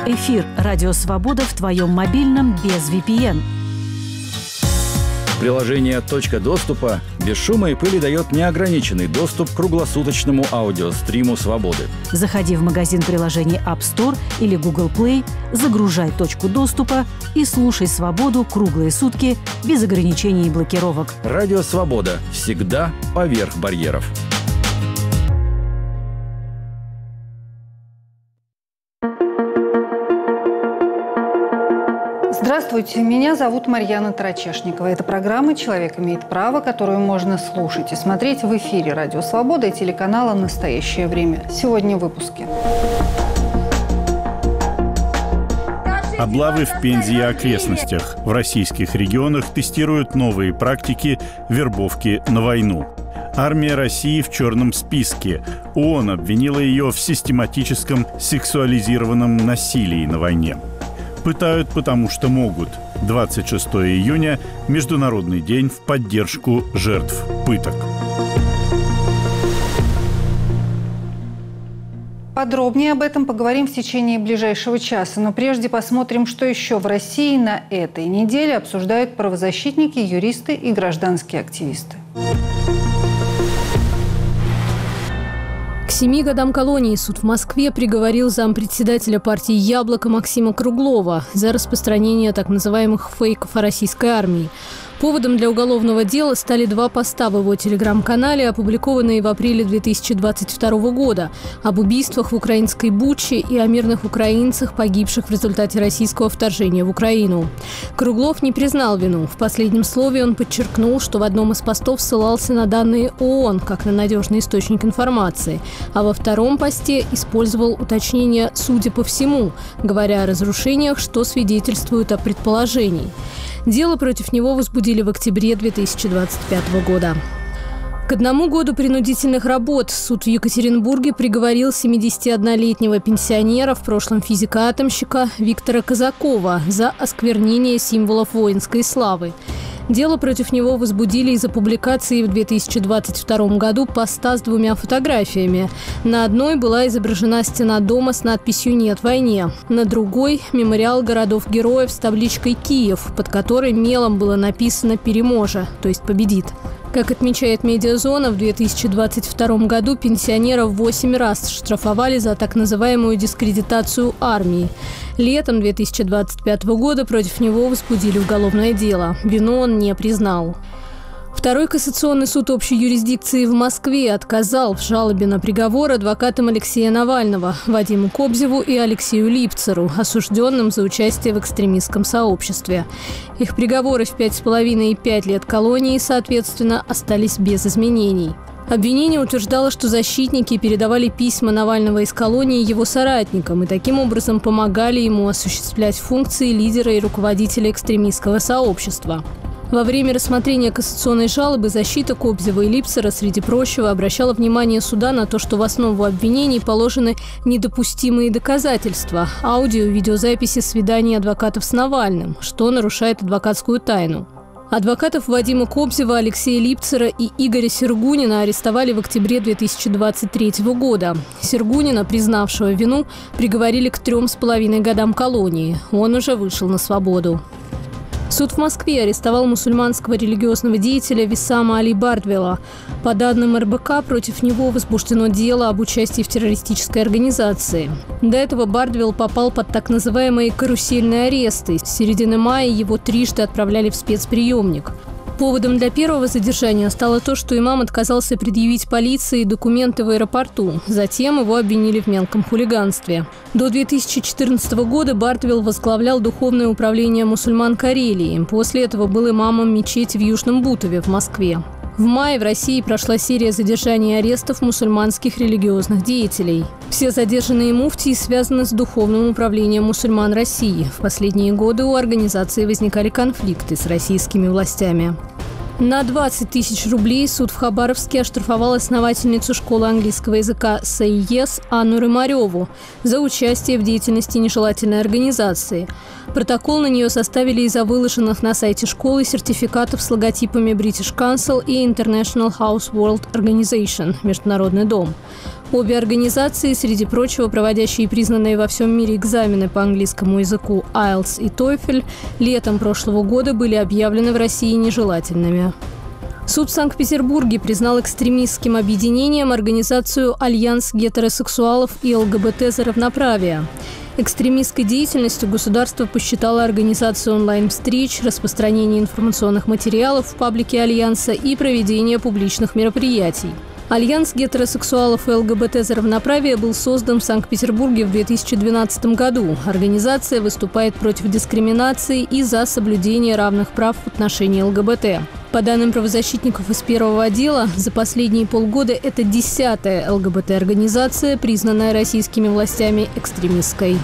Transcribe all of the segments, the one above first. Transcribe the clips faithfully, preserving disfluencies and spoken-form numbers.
Эфир «Радио Свобода» в твоем мобильном без ви пи эн. Приложение «Точка доступа» без шума и пыли дает неограниченный доступ к круглосуточному аудиостриму «Свободы». Заходи в магазин приложений App Store или Google Play, загружай «Точку доступа» и слушай «Свободу» круглые сутки без ограничений и блокировок. Радио «Свобода» всегда поверх барьеров. Здравствуйте, меня зовут Марьяна Тарачешникова. Это программа «Человек имеет право», которую можно слушать и смотреть в эфире «Радио Свобода» и телеканала «Настоящее время». Сегодня в выпуске. Облавы в Пензе и окрестностях. В российских регионах тестируют новые практики вербовки на войну. Армия России в черном списке. ООН обвинила ее в систематическом сексуализированном насилии на войне. Пытают, потому что могут. двадцать шестого июня – Международный день в поддержку жертв пыток. Подробнее об этом поговорим в течение ближайшего часа. Но прежде посмотрим, что еще в России на этой неделе обсуждают правозащитники, юристы и гражданские активисты. К семи годам колонии суд в Москве приговорил зампредседателя партии «Яблоко» Максима Круглова за распространение так называемых фейков о российской армии. Поводом для уголовного дела стали два поста в его телеграм-канале, опубликованные в апреле две тысячи двадцать второго года, об убийствах в украинской Буче и о мирных украинцах, погибших в результате российского вторжения в Украину. Круглов не признал вину. В последнем слове он подчеркнул, что в одном из постов ссылался на данные ООН, как на надежный источник информации, а во втором посте использовал уточнение «судя по всему», говоря о разрушениях, что свидетельствует о предположении. Дело против него возбудили в октябре две тысячи двадцать пятого года. К одному году принудительных работ суд в Екатеринбурге приговорил семидесятиоднолетнего пенсионера, в прошлом физика-атомщика Виктора Казакова, за осквернение символов воинской славы. Дело против него возбудили из-за публикации в две тысячи двадцать втором году поста с двумя фотографиями. На одной была изображена стена дома с надписью «Нет войне». На другой – мемориал городов-героев с табличкой «Киев», под которой мелом было написано «Переможа», то есть «Победит». Как отмечает «Медиазона», в две тысячи двадцать втором году пенсионера в восемь раз штрафовали за так называемую дискредитацию армии. Летом две тысячи двадцать пятого года против него возбудили уголовное дело. Вину он не признал. Второй кассационный суд общей юрисдикции в Москве отказал в жалобе на приговор адвокатам Алексея Навального, Вадиму Кобзеву и Алексею Липцеру, осужденным за участие в экстремистском сообществе. Их приговоры в пять с половиной и пять лет колонии, соответственно, остались без изменений. Обвинение утверждало, что защитники передавали письма Навального из колонии его соратникам и таким образом помогали ему осуществлять функции лидера и руководителя экстремистского сообщества. Во время рассмотрения кассационной жалобы защита Кобзева и Липцера, среди прочего, обращала внимание суда на то, что в основу обвинений положены недопустимые доказательства – аудио- и видеозаписи свиданий адвокатов с Навальным, что нарушает адвокатскую тайну. Адвокатов Вадима Кобзева, Алексея Липцера и Игоря Сергунина арестовали в октябре две тысячи двадцать третьего года. Сергунина, признавшего вину, приговорили к трем с половиной годам колонии. Он уже вышел на свободу. Суд в Москве арестовал мусульманского религиозного деятеля Виссама Али Бардвелла. По данным эр бэ ка, против него возбуждено дело об участии в террористической организации. До этого Бардвелл попал под так называемые карусельные аресты. С середины мая его трижды отправляли в спецприемник. Поводом для первого задержания стало то, что имам отказался предъявить полиции документы в аэропорту. Затем его обвинили в мелком хулиганстве. До две тысячи четырнадцатого года Бардвелл возглавлял духовное управление мусульман Карелии. После этого был имамом мечети в Южном Бутове в Москве. В мае в России прошла серия задержаний и арестов мусульманских религиозных деятелей. Все задержанные муфтии связаны с духовным управлением мусульман России. В последние годы у организации возникали конфликты с российскими властями. На двадцать тысяч рублей суд в Хабаровске оштрафовал основательницу школы английского языка «Say Yes» Анну Рымареву за участие в деятельности нежелательной организации. Протокол на нее составили из-за выложенных на сайте школы сертификатов с логотипами British Council и International House World Organization – Международный дом. Обе организации, среди прочего, проводящие признанные во всем мире экзамены по английскому языку айлтс и TOEFL, летом прошлого года были объявлены в России нежелательными. Суд в Санкт-Петербурге признал экстремистским объединением организацию «Альянс гетеросексуалов и ЛГБТ за равноправие». Экстремистской деятельностью государство посчитало организацию онлайн-встреч, распространение информационных материалов в паблике Альянса и проведение публичных мероприятий. Альянс гетеросексуалов и ЛГБТ за равноправие был создан в Санкт-Петербурге в две тысячи двенадцатом году. Организация выступает против дискриминации и за соблюдение равных прав в отношении ЛГБТ. По данным правозащитников из первого отдела, за последние полгода это десятая ЛГБТ-организация, признанная российскими властями экстремистской.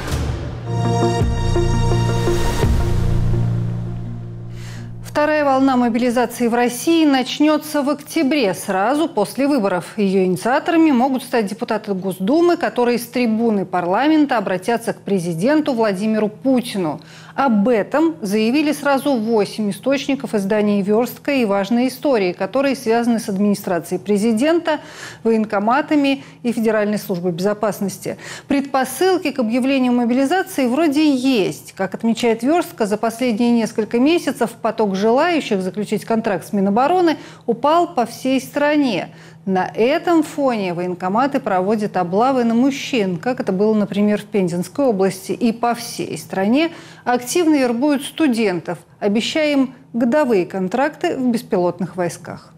Вторая волна мобилизации в России начнется в октябре, сразу после выборов. Ее инициаторами могут стать депутаты Госдумы, которые с трибуны парламента обратятся к президенту Владимиру Путину. Об этом заявили сразу восемь источников изданий «Верстка» и «Важные истории», которые связаны с администрацией президента, военкоматами и Федеральной службой безопасности. Предпосылки к объявлению мобилизации вроде есть. Как отмечает «Верстка», за последние несколько месяцев поток желающих заключить контракт с Минобороны упал по всей стране. На этом фоне военкоматы проводят облавы на мужчин, как это было, например, в Пензенской области. И по всей стране активно вербуют студентов, обещая им годовые контракты в беспилотных войсках.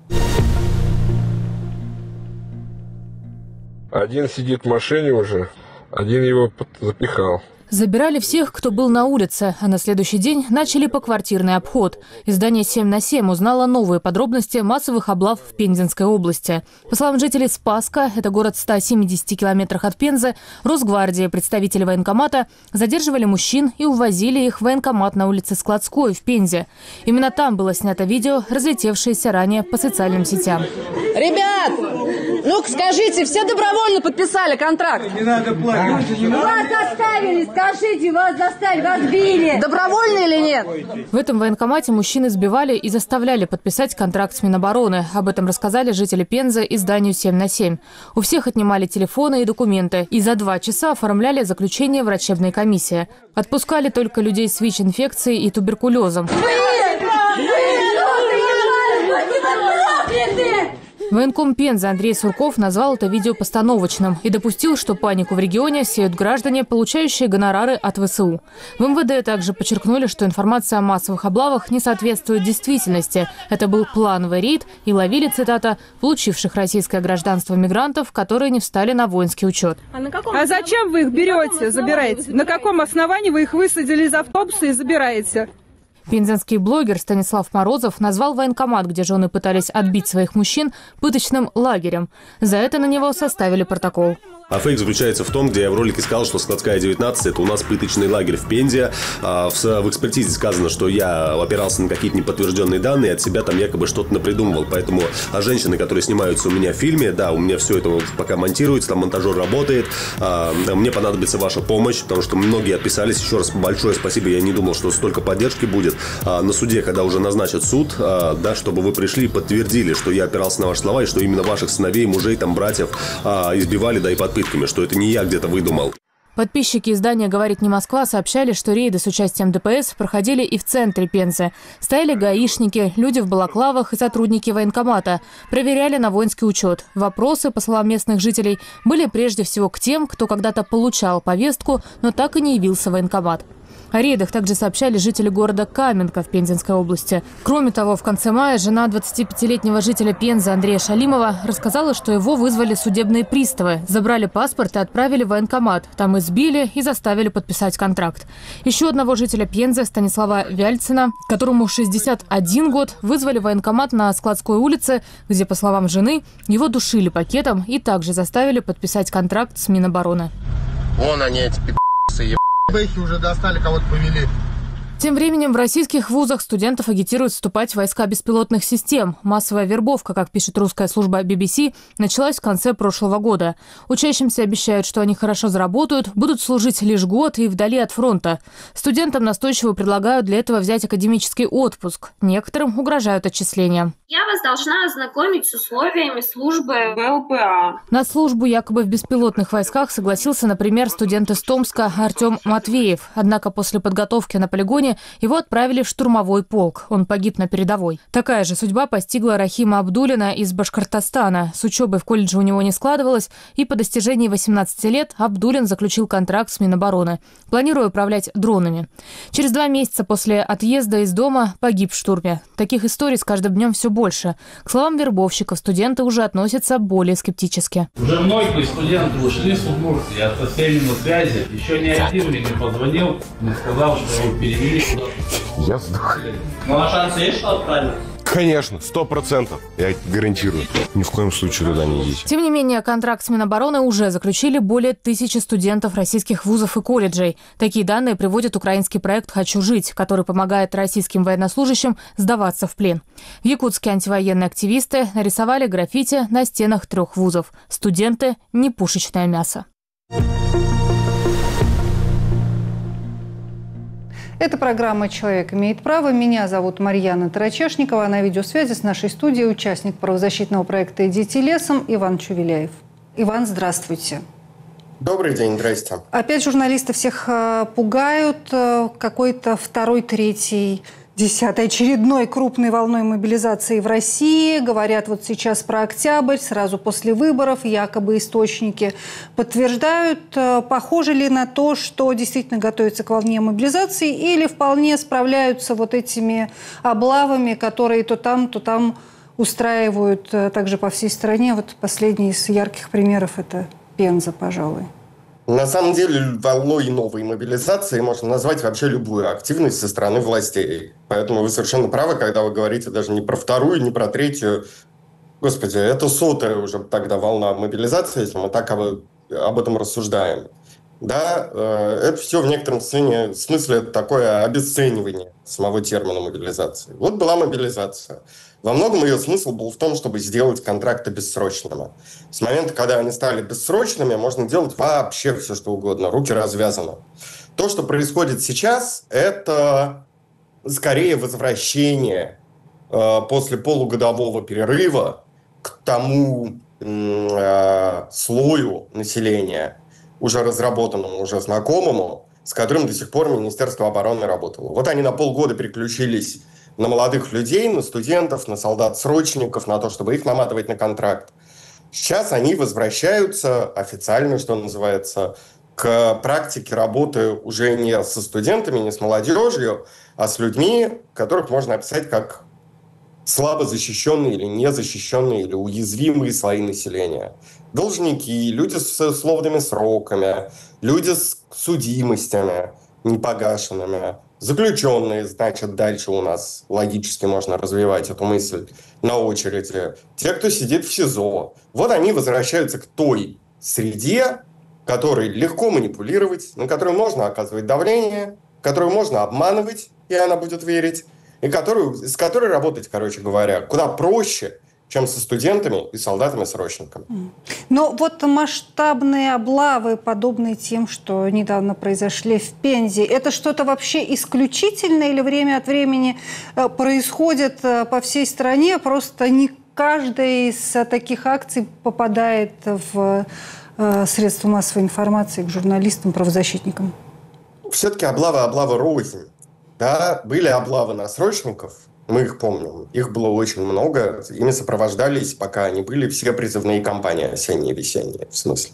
Один сидит в машине уже, один его запихал. Забирали всех, кто был на улице, а на следующий день начали поквартирный обход. Издание семь на семь узнало новые подробности массовых облав в Пензенской области. По словам жителей Спасска, это город в ста семидесяти километрах от Пензы, Росгвардия, представители военкомата задерживали мужчин и увозили их в военкомат на улице Складской в Пензе. Именно там было снято видео, разлетевшееся ранее по социальным сетям. Ребят, ну-ка скажите, все добровольно подписали контракт? Не надо плакать. Вас заставили, скажите, вас заставили, вас били. Добровольно или нет? В этом военкомате мужчин избивали и заставляли подписать контракт с Минобороны. Об этом рассказали жители Пензы изданию семь на семь. У всех отнимали телефоны и документы. И за два часа оформляли заключение врачебной комиссии. Отпускали только людей с ВИЧ-инфекцией и туберкулезом. Военком Пензы Андрей Сурков назвал это видео постановочным и допустил, что панику в регионе сеют граждане, получающие гонорары от ВСУ. В МВД также подчеркнули, что информация о массовых облавах не соответствует действительности. Это был плановый рейд и ловили, цитата, «получивших российское гражданство мигрантов, которые не встали на воинский учет». А, на каком... а зачем вы их берете, забираете? На каком основании вы их высадили из автобуса и забираете? Пензенский блогер Станислав Морозов назвал военкомат, где жены пытались отбить своих мужчин, пыточным лагерем. За это на него составили протокол. А фейк заключается в том, где я в ролике сказал, что Складская девятнадцать – это у нас пыточный лагерь в Пензе. А в, в экспертизе сказано, что я опирался на какие-то неподтвержденные данные, от себя там якобы что-то напридумывал. Поэтому а женщины, которые снимаются у меня в фильме, да, у меня все это пока монтируется, там монтажер работает. А, мне понадобится ваша помощь, потому что многие отписались. Еще раз большое спасибо, я не думал, что столько поддержки будет. А, на суде, когда уже назначат суд, а, да, чтобы вы пришли и подтвердили, что я опирался на ваши слова, и что именно ваших сыновей, мужей, там, братьев а, избивали, да, и подпытками, что это не я где-то выдумал. Подписчики издания «Говорит не Москва» сообщали, что рейды с участием ДПС проходили и в центре Пензы. Стояли гаишники, люди в балаклавах и сотрудники военкомата. Проверяли на воинский учет. Вопросы, по словам местных жителей, были прежде всего к тем, кто когда-то получал повестку, но так и не явился в военкомат. О рейдах также сообщали жители города Каменка в Пензенской области. Кроме того, в конце мая жена двадцатипятилетнего жителя Пензы Андрея Шалимова рассказала, что его вызвали судебные приставы, забрали паспорт и отправили в военкомат. Там избили и заставили подписать контракт. Еще одного жителя Пензы, Станислава Вяльцина, которому шестьдесят один год, вызвали в военкомат на Складской улице, где, по словам жены, его душили пакетом и также заставили подписать контракт с Минобороны. Вон они, эти пи***сы, еб***ы. Бэхи уже достали, кого-то повели. Тем временем в российских вузах студентов агитируют вступать в войска беспилотных систем. Массовая вербовка, как пишет русская служба би би си, началась в конце прошлого года. Учащимся обещают, что они хорошо заработают, будут служить лишь год и вдали от фронта. Студентам настойчиво предлагают для этого взять академический отпуск. Некоторым угрожают отчислением. Я вас должна ознакомить с условиями службы в эл пэ а. На службу якобы в беспилотных войсках согласился, например, студент из Томска Артем Матвеев. Однако после подготовки на полигоне его отправили в штурмовой полк. Он погиб на передовой. Такая же судьба постигла Рахима Абдуллина из Башкортостана. С учебой в колледже у него не складывалось, и по достижении восемнадцати лет Абдуллин заключил контракт с Минобороны, планируя управлять дронами. Через два месяца после отъезда из дома погиб в штурме. Таких историй с каждым днем все больше. К словам вербовщиков, студенты уже относятся более скептически. Уже многие студенты ушли с Удмуртии, я со всеми на связи. Еще ни один мне не позвонил, не сказал, что его перевели. Я сдох. Ну а шанс есть, что отправят? Конечно, сто процентов. Я гарантирую. Ни в коем случае туда не идите. Тем не менее, контракт с Минобороны уже заключили более тысячи студентов российских вузов и колледжей. Такие данные приводит украинский проект «Хочу жить», который помогает российским военнослужащим сдаваться в плен. В Якутске антивоенные активисты нарисовали граффити на стенах трех вузов. Студенты – не пушечное мясо. Это программа «Человек имеет право». Меня зовут Марьяна Тарачешникова. На видеосвязи с нашей студией участник правозащитного проекта «Идите лесом» Иван Чувеляев. Иван, здравствуйте. Добрый день, здрасте. Опять журналисты всех пугают какой-то второй, третий, десятой очередной крупной волной мобилизации в России. Говорят вот сейчас про октябрь, сразу после выборов. Якобы источники подтверждают. Похоже ли на то, что действительно готовится к волне мобилизации, или вполне справляются вот этими облавами, которые то там, то там устраивают также по всей стране? Вот последний из ярких примеров – это Пенза, пожалуй. На самом деле, волной новой мобилизации можно назвать вообще любую активность со стороны властей. Поэтому вы совершенно правы, когда вы говорите даже не про вторую, не про третью. Господи, это сотая уже тогда волна мобилизации, если мы так об, об этом рассуждаем. Да, это все в некотором смысле, смысле это такое обесценивание самого термина мобилизации. Вот была мобилизация. Во многом ее смысл был в том, чтобы сделать контракты бессрочными. С момента, когда они стали бессрочными, можно делать вообще все, что угодно. Руки развязаны. То, что происходит сейчас, это скорее возвращение э, после полугодового перерыва к тому э, слою населения, уже разработанному, уже знакомому, с которым до сих пор Министерство обороны работало. Вот они на полгода переключились на молодых людей, на студентов, на солдат-срочников, на то, чтобы их наматывать на контракт. Сейчас они возвращаются официально, что называется, к практике работы уже не со студентами, не с молодежью, а с людьми, которых можно описать как слабо защищенные или незащищенные, или уязвимые слои населения. Должники, люди с условными сроками, люди с судимостями непогашенными, заключенные, значит, дальше у нас логически можно развивать эту мысль на очереди. Те, кто сидит в СИЗО. Вот они возвращаются к той среде, которой легко манипулировать, на которую можно оказывать давление, которую можно обманывать, и она будет верить, и которую, с которой работать, короче говоря, куда проще, чем со студентами и солдатами-срочниками. Но вот масштабные облавы, подобные тем, что недавно произошли в Пензе, это что-то вообще исключительное или время от времени происходит по всей стране? Просто не каждая из таких акций попадает в средства массовой информации, к журналистам, правозащитникам? Все-таки облава, облава рознь. Да, были облавы на срочников, мы их помним. Их было очень много. Ими сопровождались, пока они были, все призывные кампании осенние, весенние, в смысле.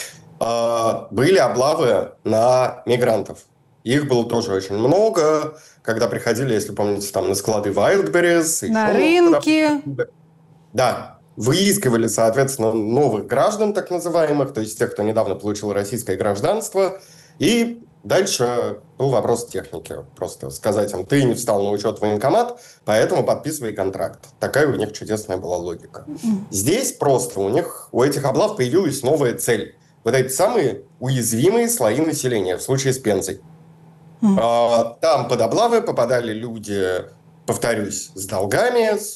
А, были облавы на мигрантов. Их было тоже очень много. Когда приходили, если помните, там на склады Wildberries. На рынки. Да. Выискивали, соответственно, новых граждан, так называемых, то есть тех, кто недавно получил российское гражданство. И дальше был вопрос техники. Просто сказать им, ты не встал на учет в военкомат, поэтому подписывай контракт. Такая у них чудесная была логика. Здесь просто у них, у этих облав появилась новая цель. Вот эти самые уязвимые слои населения, в случае с Пензой. Mm. Там под облавы попадали люди, повторюсь, с долгами,